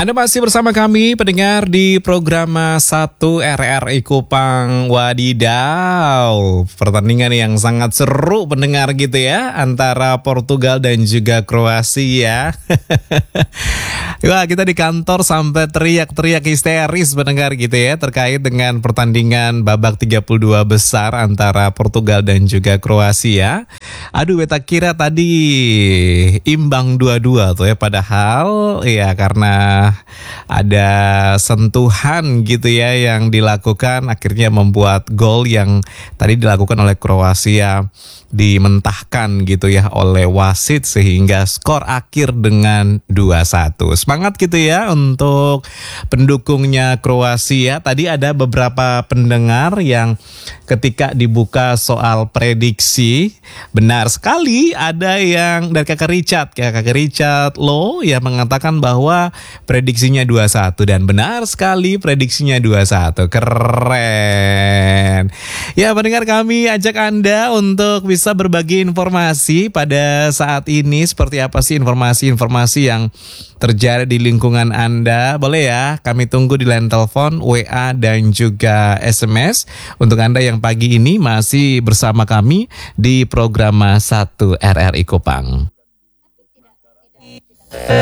Anda masih bersama kami pendengar di program 1 RRI Kupang. Wadidaw, pertandingan yang sangat seru pendengar gitu ya, antara Portugal dan juga Kroasia. Wah, kita di kantor sampai teriak-teriak histeris pendengar gitu ya, terkait dengan pertandingan babak 32 besar antara Portugal dan juga Kroasia. Aduh, beta kira tadi imbang 2-2 tuh ya, padahal ya karena ada sentuhan gitu ya yang dilakukan, akhirnya membuat gol yang tadi dilakukan oleh Kroasia dimentahkan gitu ya oleh wasit, sehingga skor akhir dengan 2-1. Semangat gitu ya untuk pendukungnya Kroasia. Tadi ada beberapa pendengar yang ketika dibuka soal prediksi, benar sekali ada yang dari Kakak Richard Lo yang mengatakan bahwa prediksinya 2-1, dan benar sekali prediksinya 2-1. Keren. Ya, pendengar, kami ajak Anda untuk bisa berbagi informasi pada saat ini. Seperti apa sih informasi-informasi yang terjadi di lingkungan Anda? Boleh ya, kami tunggu di line telepon, WA, dan juga SMS. Untuk Anda yang pagi ini masih bersama kami di program 1 RRI Kupang.